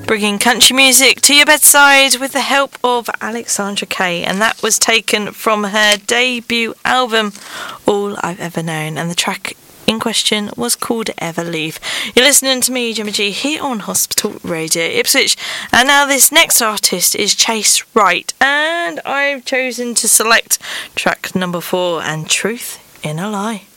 Bringing country music to your bedside with the help of Alexandra Kay, and that was taken from her debut album, All I've Ever Known, and the track in question was called Ever Leave. You're listening to me, Gemma G, here on Hospital Radio Ipswich, and now this next artist is Chase Wright, and I've chosen to select track number 4, and Truth in a Lie.